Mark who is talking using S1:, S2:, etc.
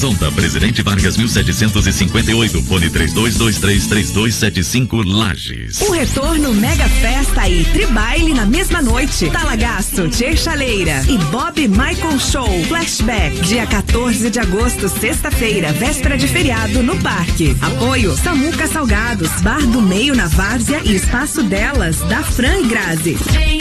S1: Horizonte, Presidente Vargas 1758, fone 32233275 Lages.
S2: O retorno Mega Festa e Tribaile na mesma noite. Talagaço, Tchê Chaleira e Bob Michael Show. Flashback, dia 14 de agosto, sexta-feira, véspera de feriado, no Parque. Apoio Samuca Salgados, Bar do Meio na Várzea e Espaço Delas, da Fran e Grazi.